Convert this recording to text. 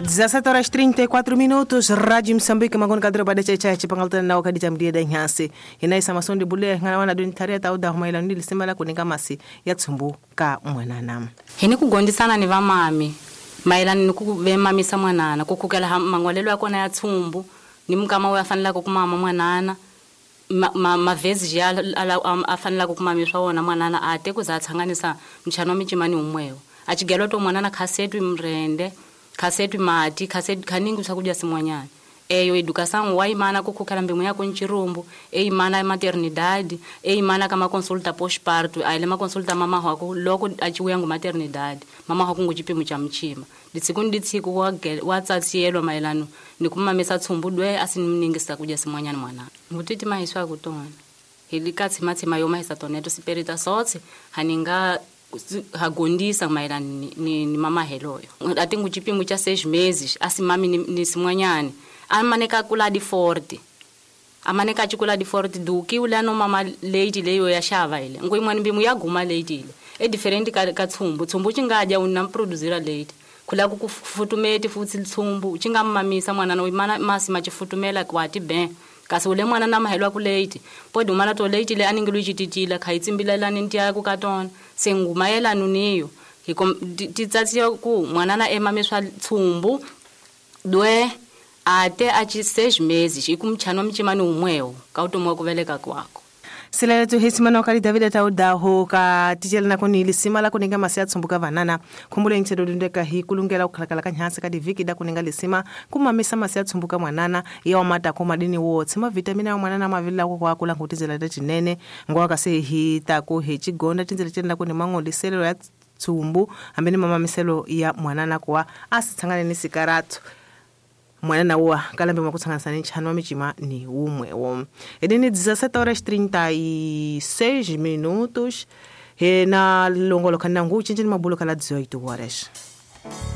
17h34, Rádio Moçambique, magona kadra pada cece pangaltan na wakadi jamdia da nyasi. Inai sama sonde bule ngana wana duni taria tau da humaila ndili simala kuninga masi ya tsumbu ka mwanana. Hini kugondisana ni vamami. Maila ni kuvemamisa mwanana. Kukukela mangwalelo yako na ya tsumbu. Ni mkama we afanila kukumama mwanana. Mavezi ya afanila kukumamiswa wona mwanana ate kuzatsanganisa mchano michimani umweo. Achigelo to mwanana kasetu mrende. Kasetu mati, kasetu kaningu sakuja simwanyani. Eyo edukasangu wa imana kukukala mbimu yako nchirumbu. Imana maternidade. Imana kama konsulta postparto. Aile konsulta mama wako. Loko achiwe yangu maternidade. Mama wako ngujipimu cha mchima. Ditikundi tiku watsatielo mailanu. Nikuma mesa tsumbudwe asinimningisa kuja simwanyani mwana. Mutiti mahiswa kutona. Hilikati mati mayoma hisatoneto siperita sote. Haninga hagondisa maila ni mama heloyo. Ati nguchipimu cha 6 meses asimami ni simwanyani. Amaneka kula di 40. Amaneka chikula di 40 duki ule ano mama lady leyo ya shava ile. Ngoi mwani mbimu ya guma lady ile. Different ka tsumbu. Tsumbu chingaja unamproduzira lady. Kula kufutumeti futsi tsumbu. Chinga mamisa mwana no imana masi machifutumela kwati ben. Kasi ule mwana na mahelwa kuleiti. Podi umana to leiti le aningilu chititila. Kaitimbilela nintia kukatona. Sengumayela nuniyo. Titsatsia ku mwanana emamiswa tsumbu. Dwe ate achi 6 meses. Ikumchano mchimani umweo. Kautumwa kuveleka kwako. Sila tu hisimano kali David taudaho ka tijela na kuni lisima kuninga masia tsumbuka vanana kumbule nchedo dundeka hi kulungela ukalakala kanyansa kadi viki da kuninga lisima kumamisa masia tsumbuka mwanana ya wamata kumadini wote ma vitamina ya mwanana mavila kwa kula ngutizela dati nene ngwa kase hi tako hi chigonda tinzela tenda kuni mango liselo ya tsumbu ambeni mama miselo ya mwanana kwa asitsangane ni sikaratu mwanana wa kalambe makutsangasana nchano michima ni umwe. Edini 17h36 na longolo kanangu chinchini mabulo kala 18 horas.